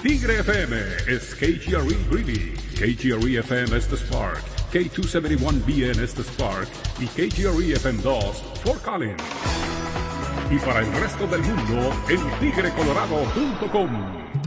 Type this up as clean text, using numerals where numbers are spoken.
Tigre FM is KGRE Greeley, KGRE FM es the Spark, K271BN es the Spark y KGRE FM2 Fort Collins. Y para el resto del mundo en tigrecolorado.com.